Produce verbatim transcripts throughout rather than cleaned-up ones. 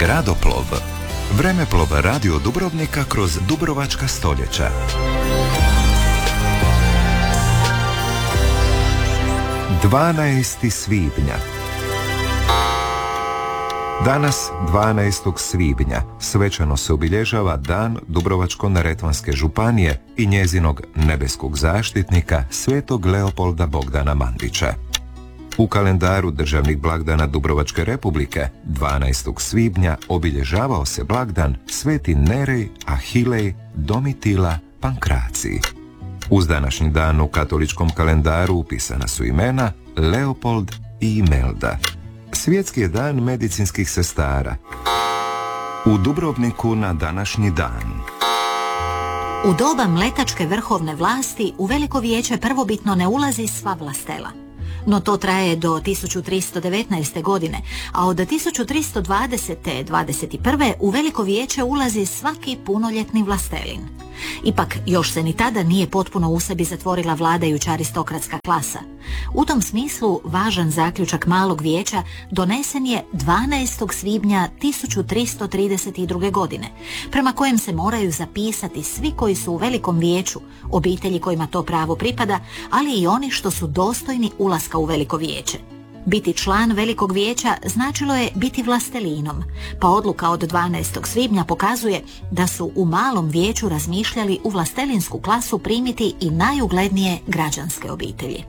Gradoplov. Vremeplov radio Dubrovnika kroz dubrovačka stoljeća. dvanaesti svibnja. Danas, dvanaestog svibnja, svečano se obilježava Dan Dubrovačko-neretvanske županije i njezinog nebeskog zaštitnika svetog Leopolda Bogdana Mandića. U kalendaru državnih blagdana Dubrovačke republike dvanaestog svibnja obilježavao se blagdan Sveti Nerej, Ahilej, Domitila, Pankracij. Uz današnji dan u katoličkom kalendaru upisana su imena Leopold i Imelda. Svjetski je dan medicinskih sestara. U Dubrovniku na današnji dan. U doba mletačke vrhovne vlasti u Veliko vijeće prvobitno ne ulazi sva vlastela. No to traje do tisuću tristo devetnaeste. godine, a od tisuću tristo dvadesete. dvadeset prve. u Veliko vijeće ulazi svaki punoljetni vlastelin. Ipak, još se ni tada nije potpuno u sebi zatvorila vladajuća aristokratska klasa. U tom smislu, važan zaključak Malog vijeća donesen je dvanaestog svibnja tisuću tristo trideset druge. godine, prema kojem se moraju zapisati svi koji su u Velikom vijeću, obitelji kojima to pravo pripada, ali i oni što su dostojni ulaska u Veliko vijeće. Biti član Velikog vijeća značilo je biti vlastelinom, pa odluka od dvanaestog svibnja pokazuje da su u Malom vijeću razmišljali u vlastelinsku klasu primiti i najuglednije građanske obitelji.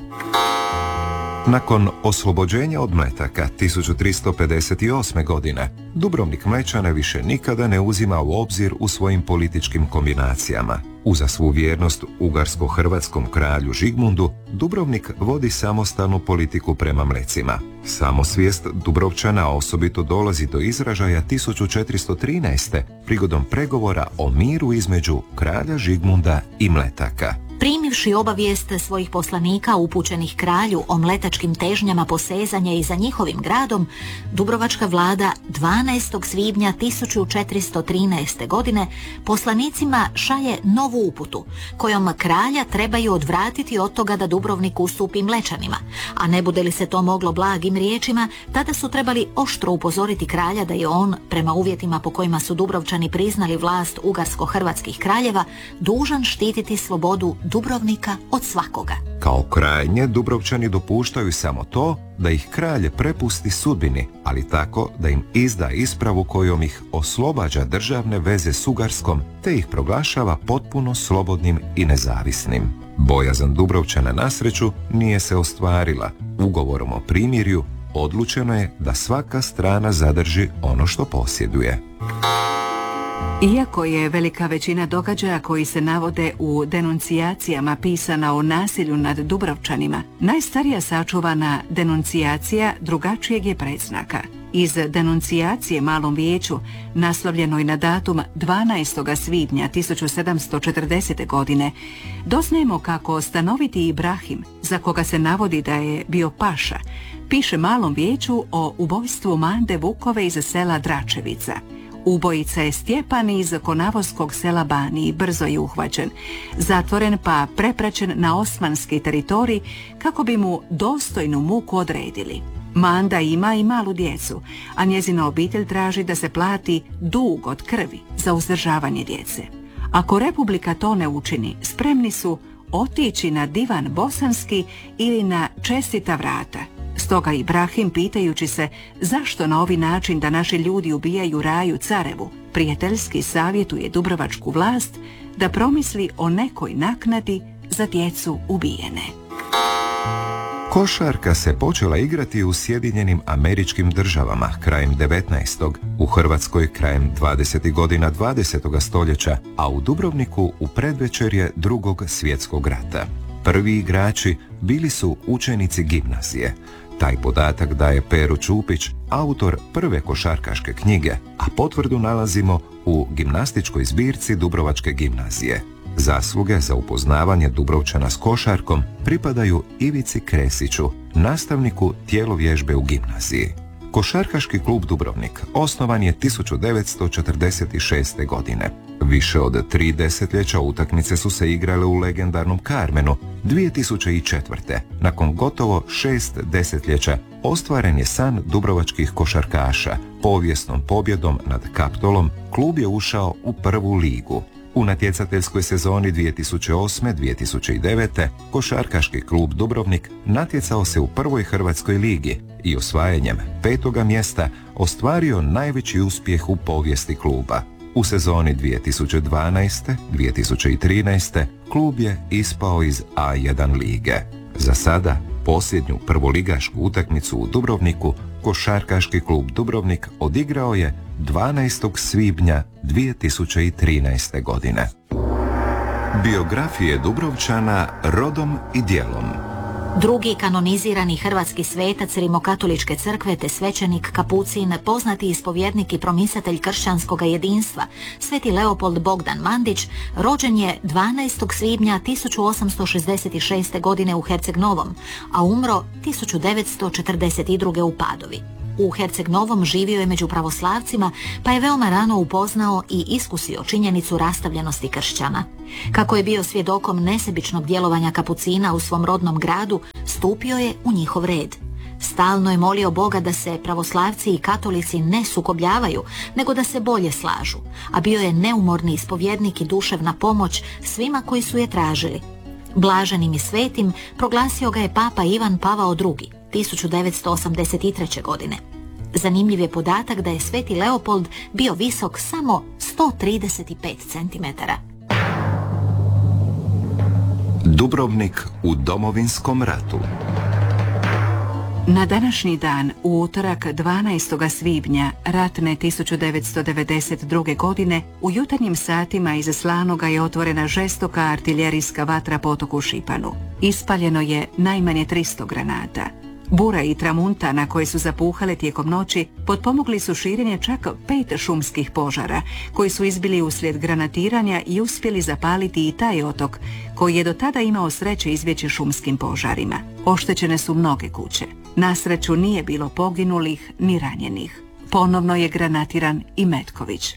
Nakon oslobođenja od Mletaka tisuću tristo pedeset osme. godine, Dubrovnik Mlečane više nikada ne uzima u obzir u svojim političkim kombinacijama. Uza svu vjernost ugarsko-hrvatskom kralju Žigmundu, Dubrovnik vodi samostalnu politiku prema Mlecima. Samosvijest Dubrovčana osobito dolazi do izražaja tisuću četiristo trinaeste. prigodom pregovora o miru između kralja Žigmunda i Mletaka. Primivši obavijest svojih poslanika upućenih kralju o mletačkim težnjama posezanja i za njihovim gradom, Dubrovačka vlada dvanaestog svibnja tisuću četiristo trinaeste. godine poslanicima šalje novu uputu, kojom kralja trebaju odvratiti od toga da Dubrovnik ustupi Mlečanima, a ne bude li se to moglo blagim riječima, tada su trebali oštro upozoriti kralja da je on, prema uvjetima po kojima su Dubrovčani priznali vlast ugarsko-hrvatskih kraljeva, dužan štititi slobodu Dubrovnika od svakoga. Kao krajnje, Dubrovčani dopuštaju samo to da ih kralj prepusti sudbini, ali tako da im izda ispravu kojom ih oslobađa državne veze s Ugarskom, te ih proglašava potpuno slobodnim i nezavisnim. Bojazan Dubrovčana na sreću nije se ostvarila. Ugovorom o primirju odlučeno je da svaka strana zadrži ono što posjeduje. Iako je velika većina događaja koji se navode u denuncijacijama pisana o nasilju nad Dubrovčanima, najstarija sačuvana denuncijacija drugačijeg je predznaka. Iz denuncijacije Malom vijeću, naslovljenoj na datum dvanaestog svibnja tisuću sedamsto četrdesete. godine, doznajemo kako stanoviti Ibrahim, za koga se navodi da je bio paša, piše Malom vijeću o ubojstvu Mande Vukove iz sela Dračevica. Ubojica je Stjepan iz konavoskog sela Baniji, brzo je uhvaćen, zatvoren pa prepraćen na osmanski teritorij kako bi mu dostojnu muku odredili. Manda ima i malu djecu, a njezina obitelj traži da se plati dug od krvi za uzdržavanje djece. Ako Republika to ne učini, spremni su otići na divan bosanski ili na čestita vrata. Stoga Ibrahim, pitajući se zašto na ovi način da naši ljudi ubijaju Raju Carevu, prijateljski savjetuje dubrovačku vlast da promisli o nekoj naknadi za djecu ubijene. Košarka se počela igrati u Sjedinjenim Američkim Državama krajem devetnaestog. u Hrvatskoj krajem dvadesetih godina dvadesetog stoljeća, a u Dubrovniku u predvečerje Drugog svjetskog rata. Prvi igrači bili su učenici gimnazije. Taj podatak daje Pero Čupić, autor prve košarkaške knjige, a potvrdu nalazimo u gimnastičkoj zbirci Dubrovačke gimnazije. Zasluge za upoznavanje Dubrovčana s košarkom pripadaju Ivici Kresiću, nastavniku tjelovježbe u gimnaziji. Košarkaški klub Dubrovnik osnovan je tisuću devetsto četrdeset šeste. godine. Više od tri desetljeća utakmice su se igrale u legendarnom Carmenu. dvije tisuće četvrte. nakon gotovo šest desetljeća, ostvaren je san dubrovačkih košarkaša. Povijesnom pobjedom nad Kaptolom klub je ušao u prvu ligu. U natjecateljskoj sezoni dvije tisuće osme dvije tisuće devete. košarkaški klub Dubrovnik natjecao se u prvoj hrvatskoj ligi i osvajanjem petoga mjesta ostvario najveći uspjeh u povijesti kluba. U sezoni dvije tisuće dvanaeste dvije tisuće trinaeste. klub je ispao iz A jedan lige. Za sada, posljednju prvoligašku utakmicu u Dubrovniku košarkaški klub Dubrovnik odigrao je dvanaestog svibnja dvije tisuće trinaeste. godine. Biografije Dubrovčana rodom i djelom. Drugi kanonizirani hrvatski svetac Rimokatoličke crkve te svećenik kapucin, poznati ispovjednik i promisatelj kršćanskog jedinstva, sveti Leopold Bogdan Mandić, rođen je dvanaestog svibnja tisuću osamsto šezdeset šeste. godine u Herceg Novom, a umro tisuću devetsto četrdeset druge. u Padovi. U Herceg Novom živio je među pravoslavcima, pa je veoma rano upoznao i iskusio činjenicu rastavljenosti kršćana. Kako je bio svjedokom nesebičnog djelovanja kapucina u svom rodnom gradu, stupio je u njihov red. Stalno je molio Boga da se pravoslavci i katolici ne sukobljavaju, nego da se bolje slažu, a bio je neumorni ispovjednik i duševna pomoć svima koji su je tražili. Blaženim i svetim proglasio ga je papa Ivan Pavao drugi. tisuću devetsto osamdeset treće. godine. Zanimljiv je podatak da je sveti Leopold bio visok samo sto trideset pet centimetara. Dubrovnik u Domovinskom ratu. Na današnji dan, u utorak dvanaestog svibnja ratne tisuću devetsto devedeset druge. godine, u jutarnjim satima iza Slanoga je otvorena žestoka artiljerijska vatra po otoku Šipanu. Ispaljeno je najmanje tristo granata. Bura i tramuntana koje su zapuhale tijekom noći potpomogli su širenje čak pet šumskih požara koji su izbili uslijed granatiranja i uspjeli zapaliti i taj otok koji je do tada imao sreće izbjeći šumskim požarima. Oštećene su mnoge kuće. Na sreću nije bilo poginulih ni ranjenih. Ponovno je granatiran i Metković.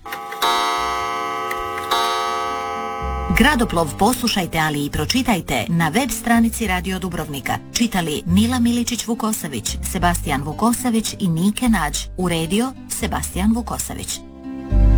Gradoplov poslušajte, ali i pročitajte na web stranici Radio Dubrovnika. Čitali Mila Miličić-Vukosavić, Sebastijan Vukosavić i Nike Nađ. Uredio Sebastijan Vukosavić.